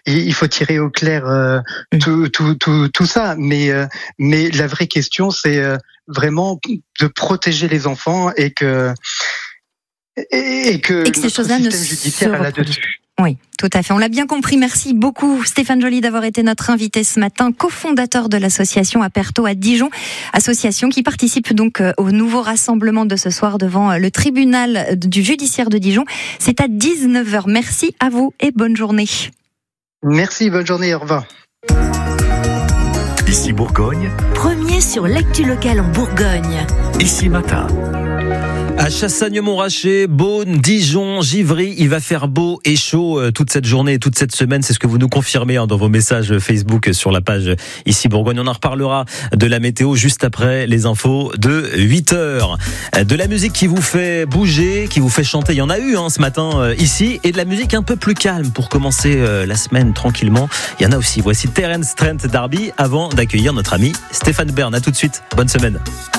il faut tirer au clair tout ça. Mais la vraie question, c'est vraiment de protéger les enfants et que ces choses-là ne judiciaire a là-dessus. Oui, tout à fait. On l'a bien compris. Merci beaucoup Stéphane Joly d'avoir été notre invité ce matin, cofondateur de l'association Aperto à Dijon, association qui participe donc au nouveau rassemblement de ce soir devant le tribunal du judiciaire de Dijon. C'est à 19h. Merci à vous et bonne journée. Merci, bonne journée, au revoir. Ici Bourgogne. Premier sur l'actu locale en Bourgogne. Ici Matin. À Chassagne-Montrachet, Beaune, Dijon, Givry, il va faire beau et chaud toute cette journée et toute cette semaine. C'est ce que vous nous confirmez dans vos messages Facebook sur la page Ici Bourgogne. On en reparlera de la météo juste après les infos de 8h. De la musique qui vous fait bouger, qui vous fait chanter. Il y en a eu ce matin ici. Et de la musique un peu plus calme pour commencer la semaine tranquillement. Il y en a aussi. Voici Terence Trent D'Arby avant d'accueillir notre ami Stéphane Bern. À tout de suite. Bonne semaine.